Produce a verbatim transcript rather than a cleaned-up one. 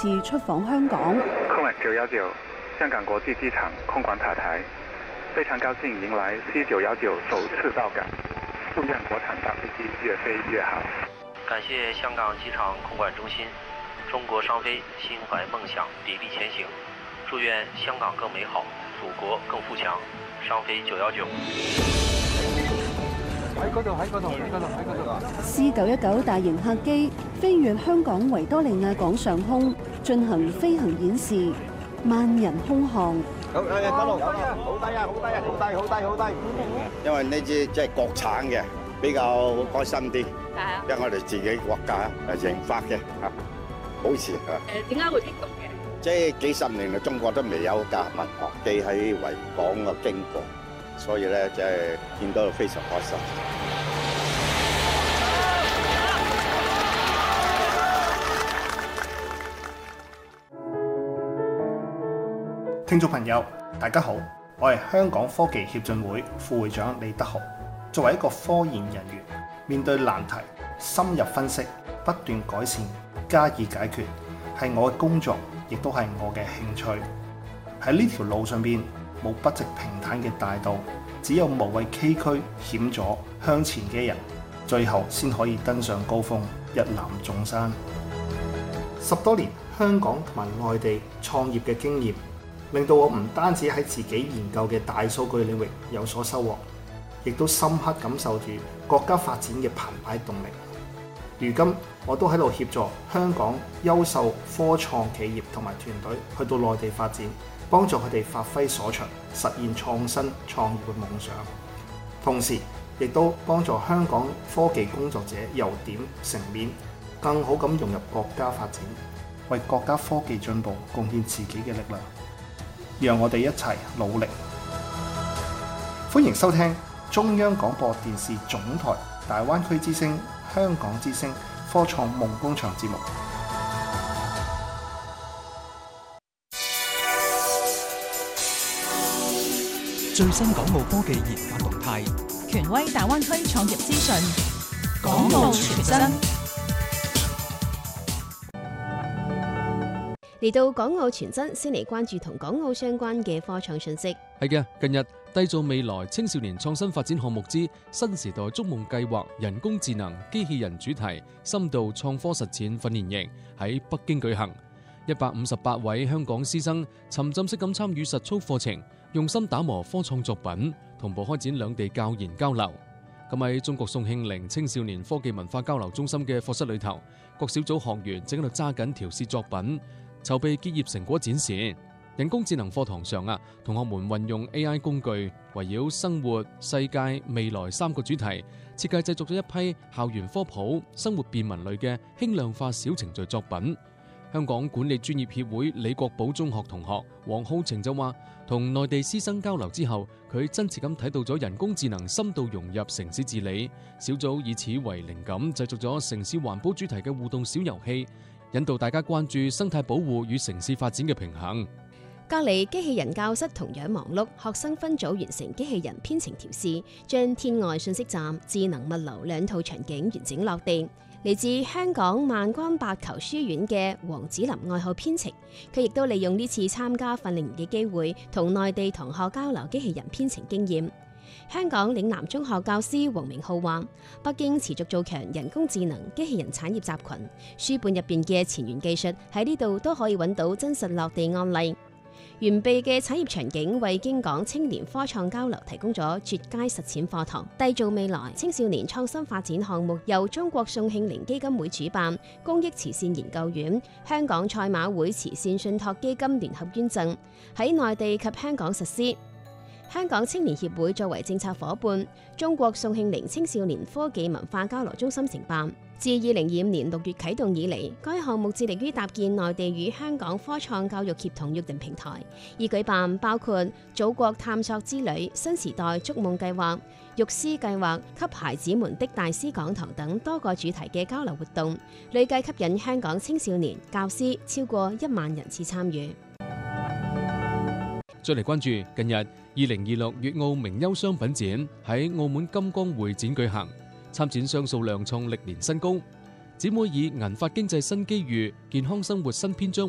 次出訪香港。 空運九一九香港國際機場空管塔台，非常高興迎來 C 九一九首次到港，祝願國產大飛機越飛越好。 感謝香港機場空管中心，中國商飛心懷夢想，砥礪前行。祝願香港更美好，祖國更富強。商飛九一九。 喺嗰度，喺嗰度，喺嗰度，喺嗰度啊 C 九一九大型客機飛越香港維多利亞港上空，進行飛行演示，萬人空巷。 好，誒，嗰度，好低啊，好低啊，好低，好低，好低。 因為呢支即係國產嘅，比較開心啲。 係啊。 因為我哋自己國家誒研發嘅嚇，好似嚇。 誒，點解會激動嘅？ 即係幾十年嚟，中國都未有架民航機喺維港嘅經過，所以咧即係見到非常開心。 聽眾朋友，大家好，我係香港科技協進會副會長李德豪。作為一個科研人員，面對難題，深入分析，不斷改善，加以解決，係我嘅工作，亦都係我嘅興趣。喺呢條路上邊，冇筆直平坦嘅大道，只有無畏崎嶇險阻向前嘅人，最後先可以登上高峰，一覽眾山。十多年香港同埋內地創業嘅經驗，令到我唔單止喺自己研究嘅大數據領域有所收穫，亦都深刻感受住國家發展嘅澎湃動力。如今我都喺度協助香港優秀科創企業同埋團隊去到內地發展，幫助佢哋發揮所長，實現創新創業嘅夢想。同時亦都幫助香港科技工作者由點成面，更好咁融入國家發展，為國家科技進步貢獻自己嘅力量。讓我哋一齊努力。歡迎收聽中央廣播電視總台大灣區之聲、香港之聲科創夢工場節目。 最新港澳科技研發動態， 權威大灣區創業資訊， 港澳全真。 嚟到港澳全真，先嚟關注同港澳相關嘅科創信息。 係嘅，近日締造未來青少年創新發展項目之新時代築夢計劃人工智能機器人主題深度創科實踐訓練營喺北京舉行，一百五十八位香港師生沉浸式咁參與實操課程，用心打磨科創作品，同步開展兩地教研交流。咁喺中國宋慶齡青少年科技文化交流中心嘅課室裏頭，各小組學員正喺度揸緊調試作品，籌備結業成果展示。人工智能課堂上啊，同學們運用 A I 工具，圍繞生活、世界、未來三個主題，設計製作咗一批校園科普、生活便民類嘅輕量化小程序作品。香港管理專業協會李國寶中學同學黃浩晴就話，同內地師生交流之後，佢真切咁睇到咗人工智能深度融入城市治理。小組以此為靈感，製作咗城市環保主題嘅互動小遊戲，引導大家關注生態保護與城市發展嘅平衡。 隔離機器人教室同樣忙碌，學生分組完成機器人編程調試，將天外信息站、智能物流兩套場景完整落地。嚟自香港萬江白球書院嘅黃子林愛好編程，佢亦都利用呢次參加訓練營嘅機會，同內地同學交流機器人編程經驗。香港嶺南中學教師黃明浩話：北京持續做強人工智能機器人產業集群，書本入邊嘅前沿技術喺呢度都可以揾到真實落地案例。完備嘅產業場景為京港青年科創交流提供咗絕佳實踐課堂。締造未來青少年創新發展項目由中國宋慶齡基金會主辦，公益慈善研究院、香港賽馬會慈善信託基金聯合捐贈，喺內地及香港實施。香港青年協會作為政策夥伴，中國宋慶齡青少年科技文化交流中心承辦。自二零二五年六月啟動以嚟，該項目致力於搭建內地與香港科創教育協同約定平台，以舉辦包括祖國探索之旅、新時代築夢計劃、育師計劃、給孩子們的大師講堂等多個主題嘅交流活動，累計吸引香港青少年、教師超過一萬人次參與。 再嚟關注近日二零二六粵澳名優商品展喺澳門金光會展舉行。參展商數量創歷年新高，展會以銀髮經濟新機遇、健康生活新篇章